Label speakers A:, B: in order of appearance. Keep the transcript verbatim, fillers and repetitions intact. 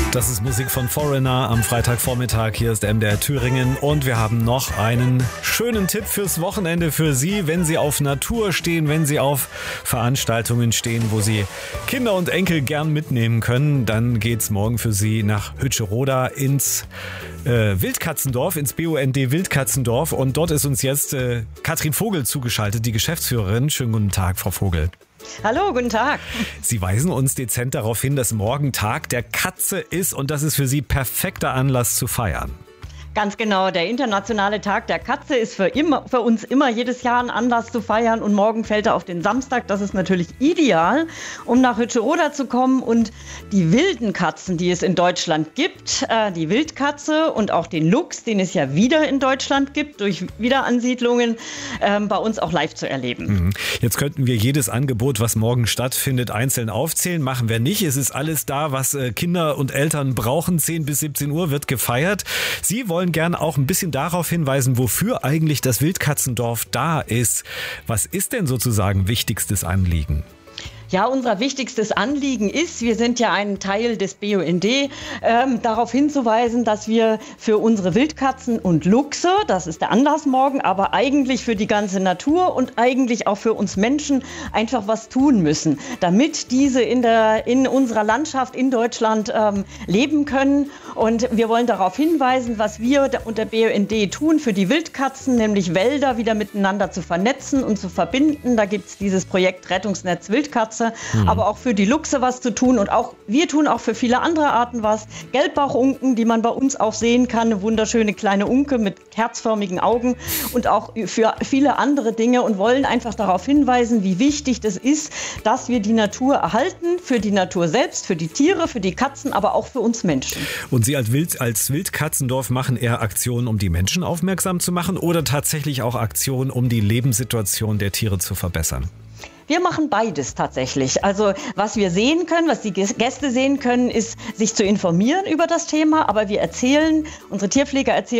A: Das ist Musik von Foreigner am Freitagvormittag. Hier ist M D R Thüringen und wir haben noch einen schönen Tipp fürs Wochenende für Sie, wenn Sie auf Natur stehen, wenn Sie auf Veranstaltungen stehen, wo Sie Kinder und Enkel gern mitnehmen können. Dann geht's morgen für Sie nach Hütscheroda ins äh, Wildkatzendorf, ins B U N D Wildkatzendorf. Und dort ist uns jetzt äh, Katrin Vogel zugeschaltet, die Geschäftsführerin. Schönen guten Tag, Frau Vogel.
B: Hallo, guten Tag.
A: Sie weisen uns dezent darauf hin, dass morgen Tag der Katze ist und das ist für Sie perfekter Anlass zu feiern.
B: Ganz genau, der internationale Tag der Katze ist für, immer, für uns immer jedes Jahr ein Anlass zu feiern und morgen fällt er auf den Samstag. Das ist natürlich ideal, um nach Hütscheroda zu kommen und die wilden Katzen, die es in Deutschland gibt, äh, die Wildkatze und auch den Luchs, den es ja wieder in Deutschland gibt, durch Wiederansiedlungen, äh, bei uns auch live zu erleben.
A: Jetzt könnten wir jedes Angebot, was morgen stattfindet, einzeln aufzählen. Machen wir nicht. Es ist alles da, was äh, Kinder und Eltern brauchen. zehn bis siebzehn Uhr wird gefeiert. Sie wollen gern auch ein bisschen darauf hinweisen, wofür eigentlich das Wildkatzendorf da ist. Was ist denn sozusagen wichtigstes Anliegen?
B: Ja, unser wichtigstes Anliegen ist, wir sind ja ein Teil des B U N D, ähm, darauf hinzuweisen, dass wir für unsere Wildkatzen und Luchse, das ist der Anlass morgen, aber eigentlich für die ganze Natur und eigentlich auch für uns Menschen einfach was tun müssen, damit diese in der in unserer Landschaft in Deutschland ähm, leben können. Und wir wollen darauf hinweisen, was wir und der B U N D tun für die Wildkatzen, nämlich Wälder wieder miteinander zu vernetzen und zu verbinden. Da gibt es dieses Projekt Rettungsnetz Wildkatze. Mhm. Aber auch für die Luchse was zu tun und auch wir tun auch für viele andere Arten was. Gelbbauchunken, die man bei uns auch sehen kann, eine wunderschöne kleine Unke mit herzförmigen Augen und auch für viele andere Dinge und wollen einfach darauf hinweisen, wie wichtig das ist, dass wir die Natur erhalten, für die Natur selbst, für die Tiere, für die Katzen, aber auch für uns Menschen.
A: Und Sie als, Wild, als Wildkatzendorf machen eher Aktionen, um die Menschen aufmerksam zu machen oder tatsächlich auch Aktionen, um die Lebenssituation der Tiere zu verbessern?
B: Wir machen beides tatsächlich. Also was wir sehen können, was die Gäste sehen können, ist sich zu informieren über das Thema. Aber wir erzählen, unsere Tierpfleger erzählen